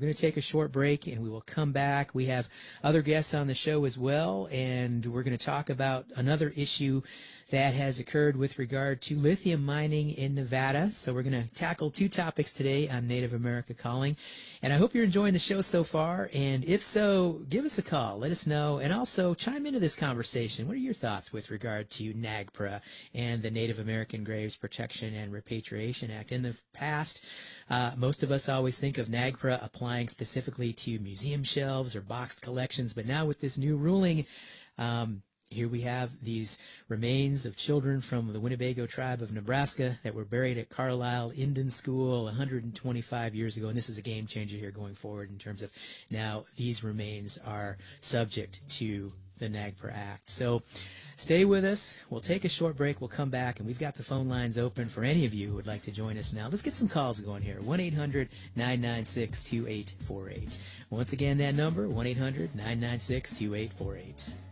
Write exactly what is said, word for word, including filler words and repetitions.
going to take a short break, and we will come back. We have other guests on the show as well, and we're going to talk about another issue that has occurred with regard to lithium mining in Nevada. So we're going to tackle two topics today on Native America Calling. And I hope you're enjoying the show so far. And if so, give us a call. Let us know. And also chime into this conversation. What are your thoughts with regard to NAGPRA and the Native American Graves Protection and Repatriation Act? In the past, uh, most of us always think of NAGPRA applying specifically to museum shelves or boxed collections. But now with this new ruling, um, here we have these remains of children from the Winnebago tribe of Nebraska that were buried at Carlisle Indian School one hundred twenty-five years ago. And this is a game changer here going forward in terms of now these remains are subject to the NAGPRA Act. So stay with us. We'll take a short break. We'll come back, and we've got the phone lines open for any of you who would like to join us now. Let's get some calls going here. one eight hundred nine nine six two eight four eight. Once again, that number, one eight hundred nine nine six two eight four eight.